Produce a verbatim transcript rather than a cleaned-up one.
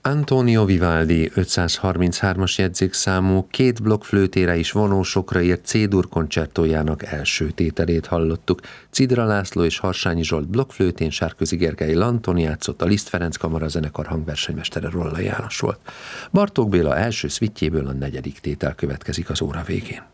Antonio Vivaldi ötszázharminchárom-as jegyzékszámú két blokkflőtére is vonósokra írt C-dur koncertójának első tételét hallottuk. Cidra László és Harsányi Zsolt blokkflőtén, Sárközi Gergely Lanton játszott, a Liszt Ferenc kamarazenekar hangversenymestere Rolla János volt. Bartók Béla első szvittjéből a negyedik tétel következik az óra végén.